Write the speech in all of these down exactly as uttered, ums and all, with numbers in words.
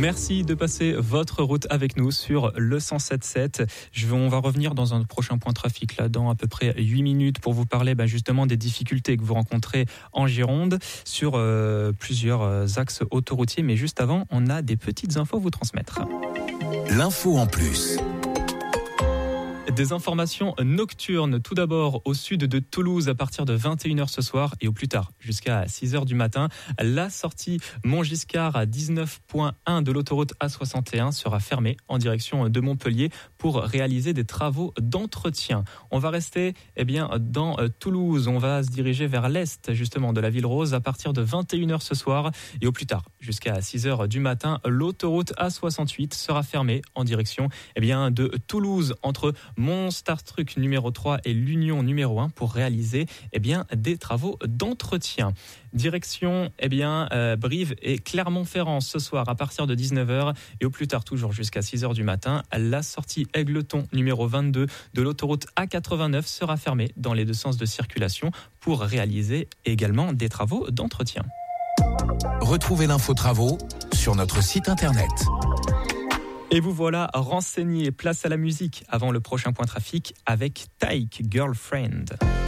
Merci de passer votre route avec nous sur le cent sept sept. Je vais, on va revenir dans un prochain point trafic là dans à peu près huit minutes pour vous parler bah, justement des difficultés que vous rencontrez en Gironde sur euh, plusieurs axes autoroutiers. Mais juste avant, on a des petites infos à vous transmettre. L'info en plus. Des informations nocturnes, tout d'abord au sud de Toulouse à partir de vingt et une heures ce soir et au plus tard jusqu'à six heures du matin. La sortie Montgiscard à dix-neuf point un de l'autoroute A soixante et un sera fermée en direction de Montpellier pour réaliser des travaux d'entretien. On va rester eh bien, dans Toulouse, on va se diriger vers l'est justement de la ville rose à partir de vingt et une heures ce soir et au plus tard jusqu'à six heures du matin. L'autoroute A soixante-huit sera fermée en direction eh bien, de Toulouse entre Mont-Starstruc numéro trois et l'Union numéro un pour réaliser eh bien, des travaux d'entretien. Direction eh bien, euh, Brive et Clermont-Ferrand ce soir à partir de dix-neuf heures et au plus tard toujours jusqu'à six heures du matin. La sortie Égletons numéro vingt-deux de l'autoroute A quatre-vingt-neuf sera fermée dans les deux sens de circulation pour réaliser également des travaux d'entretien. Retrouvez l'info travaux sur notre site internet. Et vous voilà renseigné. Place à la musique avant le prochain point trafic avec Taïk Girlfriend.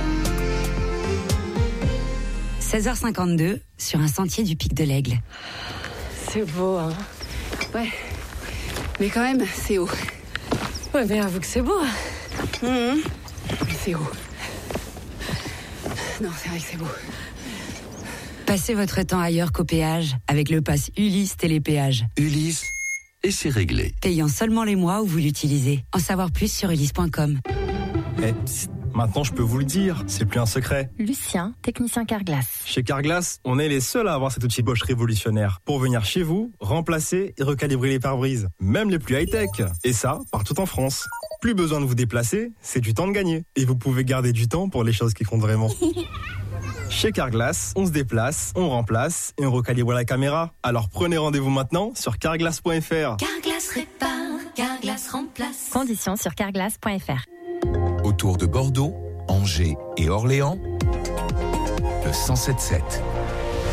seize heures cinquante-deux sur un sentier du Pic de l'Aigle. C'est beau, hein. Ouais. Mais quand même, c'est haut. Ouais, mais avoue que c'est beau. Mmh. C'est haut. Non, c'est vrai que c'est beau. Passez votre temps ailleurs qu'au péage avec le pass Ulysse Télépéage. Ulysse, et c'est réglé. Payant seulement les mois où vous l'utilisez. En savoir plus sur ulysse point com. Eh, psst, maintenant je peux vous le dire, c'est plus un secret. Lucien, technicien Carglass. Chez Carglass, on est les seuls à avoir cet outil Bosch révolutionnaire pour venir chez vous, remplacer et recalibrer les pare-brises, même les plus high-tech. Et ça, partout en France. Plus besoin de vous déplacer, c'est du temps de gagner. Et vous pouvez garder du temps pour les choses qui comptent vraiment. Chez Carglass, on se déplace, on remplace et on recalibre la caméra. Alors prenez rendez-vous maintenant sur carglass point f r. Carglass répare, Carglass remplace. Conditions sur carglass point f r. Autour de Bordeaux, Angers et Orléans, le cent sept sept.